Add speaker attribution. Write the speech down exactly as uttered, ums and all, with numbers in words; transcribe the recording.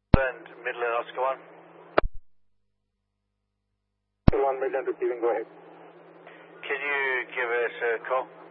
Speaker 1: And Midland, Oscar one.
Speaker 2: one Midland receiving, go ahead.
Speaker 1: Can you give us a call?